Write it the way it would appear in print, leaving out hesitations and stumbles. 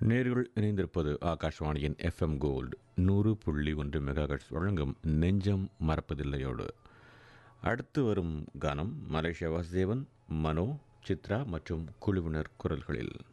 நேர்கள் இணைந்திருப்பது ஆகாஷ்வாணியின் எஃப்எம் கோல்டு 100.1 மெகாஹெர்ட்ஸ் வழங்கும் நெஞ்சம் மறப்பதில்லையோடு. அடுத்து வரும் கானம் மலேசியா வாசுதேவன், மனோ, சித்ரா மற்றும் குழுவினர் குரல்களில்.